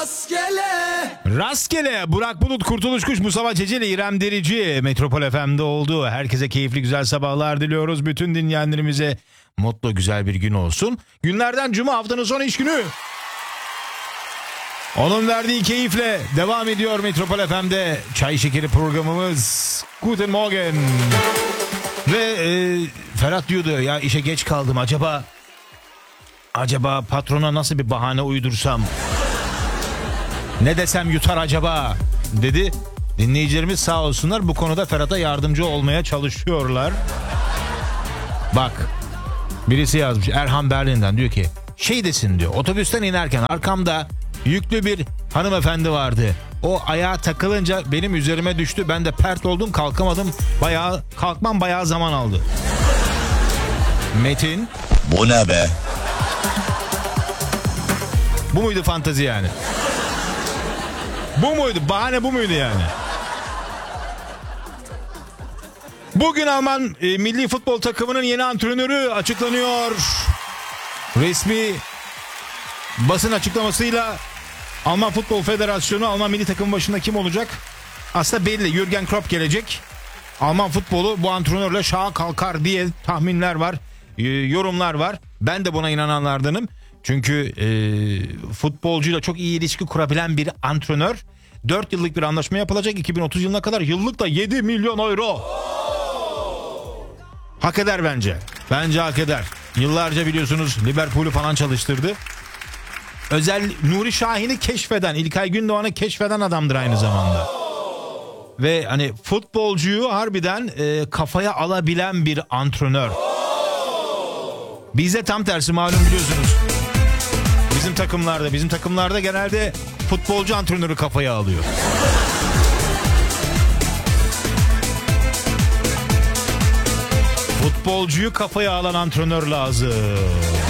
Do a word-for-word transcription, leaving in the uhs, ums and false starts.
rastgele. Rastgele Burak Bulut, Kurtuluş Kuş, Mustafa Ceceli, İrem Derici Metropol F M'de oldu. Herkese keyifli güzel sabahlar diliyoruz. Bütün dinleyenlerimize mutlu güzel bir gün olsun. Günlerden cuma, haftanın son iş günü. Onun verdiği keyifle devam ediyor Metropol F M'de Çay Şekeri programımız. Guten Morgen. Ve e, Ferhat diyordu ya, işe geç kaldım, acaba acaba patrona nasıl bir bahane uydursam, ne desem yutar acaba dedi. Dinleyicilerimiz sağ olsunlar, bu konuda Ferhat'a yardımcı olmaya çalışıyorlar. Bak, birisi yazmış, Erhan Berlin'den, diyor ki şey desin diyor, otobüsten inerken arkamda yüklü bir hanımefendi vardı. O ayağa takılınca benim üzerime düştü. Ben de pert oldum, kalkamadım. Bayağı kalkmam bayağı zaman aldı. Metin. Bu ne be? Bu muydu fantezi yani? Bu muydu? Bahane bu muydu yani? Bugün Alman e, milli futbol takımının yeni antrenörü açıklanıyor. Resmi basın açıklamasıyla Alman Futbol Federasyonu Alman milli takımın başında kim olacak? Aslında belli. Jürgen Klopp gelecek. Alman futbolu bu antrenörle şaha kalkar diye tahminler var, e, yorumlar var. Ben de buna inananlardanım. Çünkü e, futbolcuyla çok iyi ilişki kurabilen bir antrenör. dört yıllık bir anlaşma yapılacak. iki bin otuz yılına kadar yıllık da yedi milyon euro. Hak eder bence. Bence hak eder. Yıllarca biliyorsunuz Liverpool'u falan çalıştırdı. Özel Nuri Şahin'i keşfeden, İlkay Gündoğan'ı keşfeden adamdır aynı zamanda. Ve hani futbolcuyu harbiden e, kafaya alabilen bir antrenör. Bizde tam tersi, malum biliyorsunuz. Bizim takımlarda, bizim takımlarda genelde futbolcu antrenörü kafaya alıyor. Futbolcuyu kafaya alan antrenör lazım.